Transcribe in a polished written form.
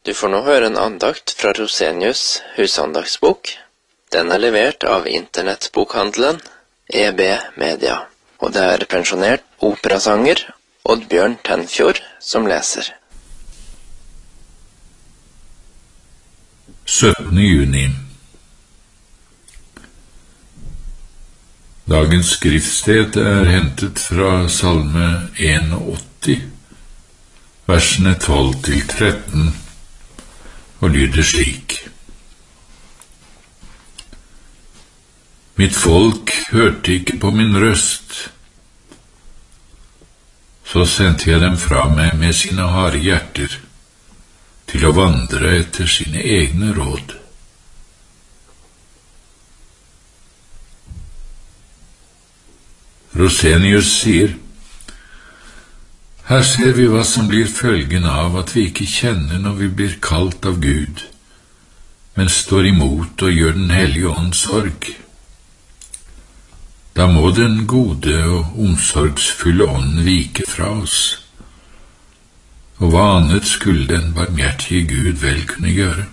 Du får nå høre en andakt fra Rosenius husandagsbok. Den er levert av internettbokhandelen EB Media, og det er pensjonert operasanger Oddbjørn Tenfjord som leser. 17. juni. Dagens skriftsted er hentet fra Salme 81, versene 12-13, og lyder slik. Mitt folk hørte ikke på min røst, så sendte jeg dem fra meg med sine harde hjerter, til å vandre etter sine egne råd. Rosenius sier, her ser vi hva som blir følgen av at vi ikke kjenner når vi blir kalt av Gud, men står imot og gjør den hellige ånd sorg. Da må den gode og omsorgsfulle ånd vike fra oss, og hva annet skulle den barmhjertige Gud vel kunne gjøre?